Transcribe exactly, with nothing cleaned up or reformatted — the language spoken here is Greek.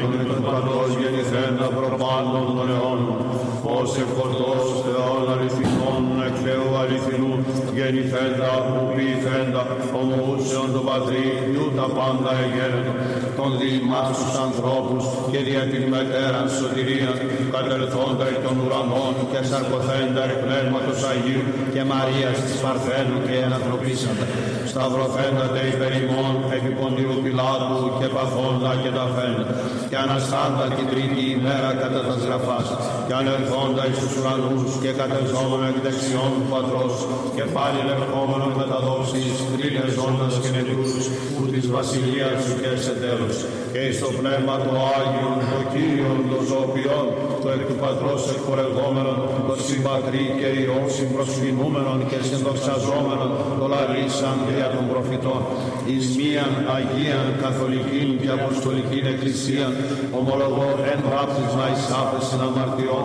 τον εκ του Πατρός γεννηθέντα προπάντων των αιώνων, ως ευκορτός Θεόν αληθινών εκ Θεού αληθινού, γεννηθέντα που ποιηθέντα, ομοούσεων τον Πατρί, ιού τα πάντα εγένετο, των διημάς τους ανθρώπους και δια την μετέραν σωτηρίας, κατερθόντα εκ των ουρανών και σαρκωθέντα εκ πνεύματος Αγίου και Μαρίας της Παρθένου και ενανθρωπίσαντα, σταυρωθέντα τε υπερ ημών επί Ποντίου Πιλάτου και παθόντα και ταφέντα, και αναστάντα την τρίτη ημέρα κατά τας γραφάς, και ανερθόντα εις τους ουρανούς και κατεζόμενο εκ δεξιών του Πατρός, και πάλι λευκόμενο μεταδόσεις κρίνες ζώντας και νεκρούς, που της βασιλείας σου και σε τέλος, και εις το πνεύμα το Άγιον, το Κύριον, το ζωοποιόν, το εκ του Πατρός εκπορευόμενον, το συμπατρί και Υιό συμπροσκυνούμενον και συνδοξαζόμενον, το λαλήσαν δια των προφητών, εις μίαν Αγίαν Καθολικήν και Αποστολικήν Εκκλησίαν, ομολογώ εν βάπτισμα εις άφεσιν αμαρτιών,